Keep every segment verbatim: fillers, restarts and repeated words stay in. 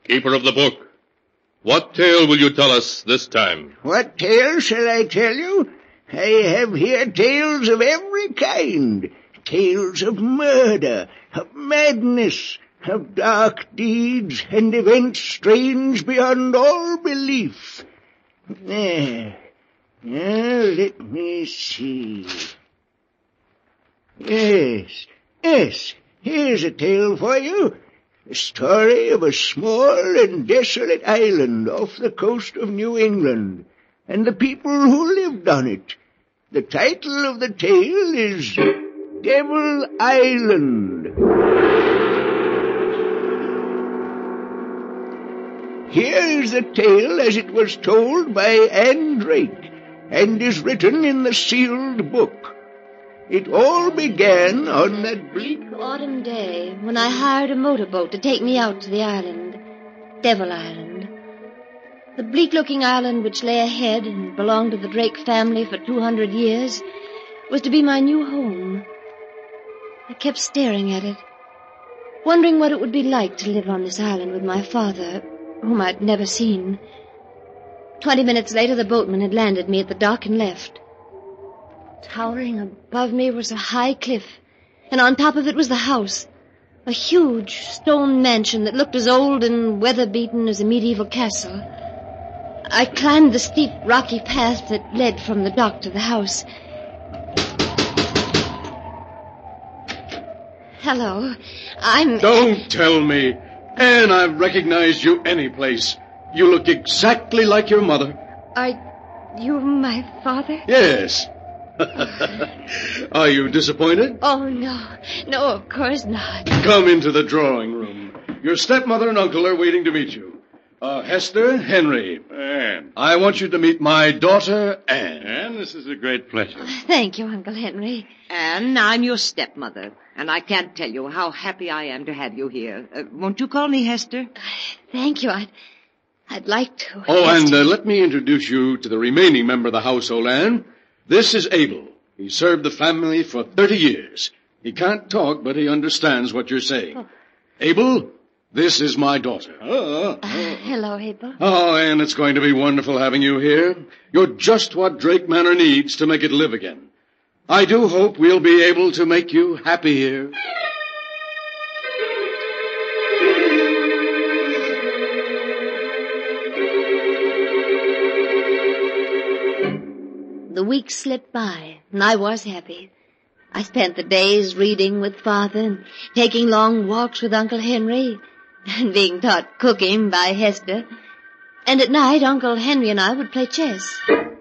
Keeper of the book, what tale will you tell us this time? What tale shall I tell you? I have here tales of every kind. Tales of murder, of madness, of dark deeds, and events strange beyond all belief. There. Now, let me see. Yes, yes, here's a tale for you. The story of a small and desolate island off the coast of New England, and the people who lived on it. The title of the tale is Devil Island. Here is the tale as it was told by Anne Drake, and is written in the sealed book. It all began on that bleak autumn day when I hired a motorboat to take me out to the island, Devil Island. The bleak-looking island which lay ahead and belonged to the Drake family for two hundred years was to be my new home. I kept staring at it, wondering what it would be like to live on this island with my father, whom I'd never seen. Twenty minutes later, the boatman had landed me at the dock and left. Towering above me was a high cliff, and on top of it was the house, a huge stone mansion that looked as old and weather-beaten as a medieval castle. I climbed the steep, rocky path that led from the dock to the house. Hello, I'm... Don't tell me. Anne, I've recognized you any place. You look exactly like your mother. Are you my father? Yes. Are you disappointed? Oh, no. No, of course not. Come into the drawing room. Your stepmother and uncle are waiting to meet you. Uh, Hester, Henry. Anne. I want you to meet my daughter, Anne. Anne, this is a great pleasure. Thank you, Uncle Henry. Anne, I'm your stepmother, and I can't tell you how happy I am to have you here. Uh, won't you call me Hester? Thank you. I'd, I'd like to. Oh, Hester. and uh, let me introduce you to the remaining member of the household, Anne. This is Abel. He served the family for thirty years. He can't talk, but he understands what you're saying. Oh. Abel, this is my daughter. Uh, hello, Abel. Oh, Anne, it's going to be wonderful having you here. You're just what Drake Manor needs to make it live again. I do hope we'll be able to make you happy here. The weeks slipped by, and I was happy. I spent the days reading with Father and taking long walks with Uncle Henry and being taught cooking by Hester. And at night, Uncle Henry and I would play chess.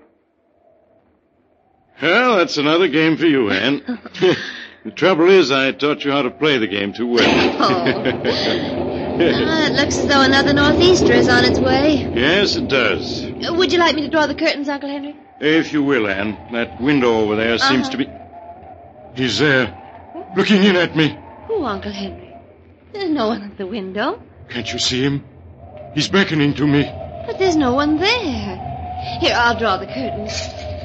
Well, that's another game for you, Anne. The trouble is, I taught you how to play the game too well. Oh. Ah, it looks as though another northeaster is on its way. Yes, it does. Uh, Would you like me to draw the curtains, Uncle Henry? If you will, Anne. That window over there Uh-huh. seems to be... He's there, looking in at me. Who, Uncle Henry? There's no one at the window. Can't you see him? He's beckoning to me. But there's no one there. Here, I'll draw the curtains.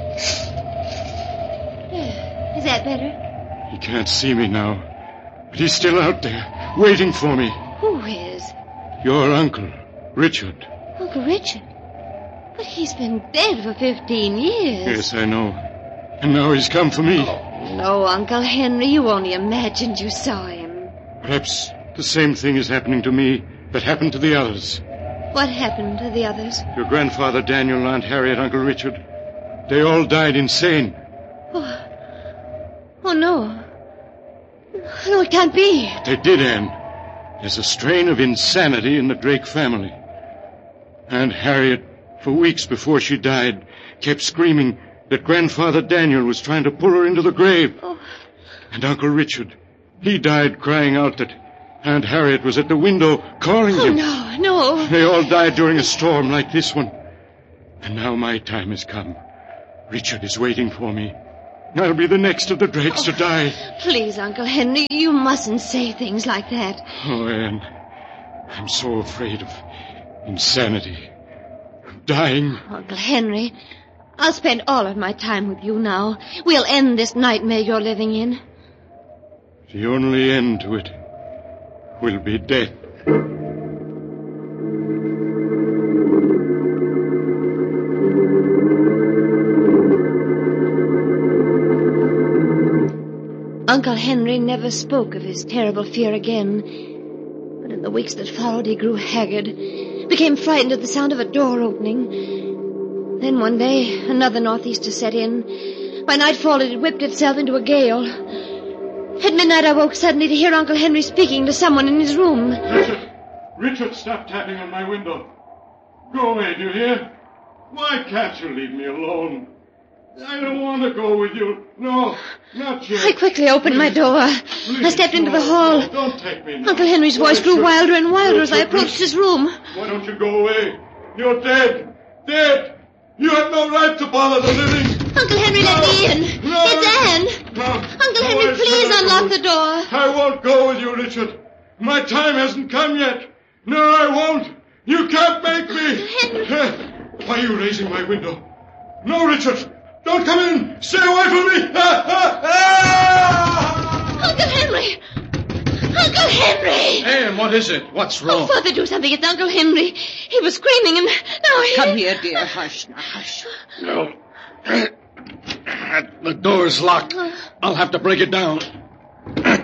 There. Is that better? He can't see me now, but he's still out there, waiting for me. Who is? Your uncle, Richard. Uncle Richard? But he's been dead for fifteen years. Yes, I know. And now he's come for me. No, Uncle Henry, you only imagined you saw him. Perhaps the same thing is happening to me that happened to the others. What happened to the others? Your grandfather, Daniel, Aunt Harriet, Uncle Richard. They all died insane. Oh, oh no. No, it can't be. They did, Anne. There's a strain of insanity in the Drake family. Aunt Harriet, for weeks before she died, kept screaming that Grandfather Daniel was trying to pull her into the grave. Oh. And Uncle Richard, he died crying out that Aunt Harriet was at the window calling Oh, him. no, no. They all died during a storm like this one. And now my time has come. Richard is waiting for me. I'll be the next of the Drakes Oh, to die. Please, Uncle Henry, you mustn't say things like that. Oh, Anne, I'm so afraid of insanity, of dying. Uncle Henry, I'll spend all of my time with you now. We'll end this nightmare you're living in. The only end to it will be death. Uncle Henry never spoke of his terrible fear again. But in the weeks that followed, he grew haggard, became frightened at the sound of a door opening. Then one day, another northeaster set in. By nightfall, it had whipped itself into a gale. At midnight, I woke suddenly to hear Uncle Henry speaking to someone in his room. Richard! Richard, stop tapping on my window. Go away, do you hear? Why can't you leave me alone? I don't want to go with you. No, not yet. I quickly opened my door. Please, I stepped into no, the hall. no, don't take me now. Uncle Henry's voice Why grew should- wilder and wilder as I Richard, approached his room. Why don't you go away? You're dead. Dead. You have no right to bother the living. Uncle Henry, let me in. No. It's Anne. No. Uncle No, Henry, I please said I unlock won't. the door. I won't go with you, Richard. My time hasn't come yet. No, I won't. You can't make me. Henry. Why are you raising my window? No, Richard. Don't come in. Stay away from me. Ah, ah, ah! Uncle Henry. Uncle Henry. Anne, what is it? What's Oh, wrong? Father, do something. It's Uncle Henry. He was screaming and now he... Come here, dear. Hush now, hush. No. The door's locked. I'll have to break it down.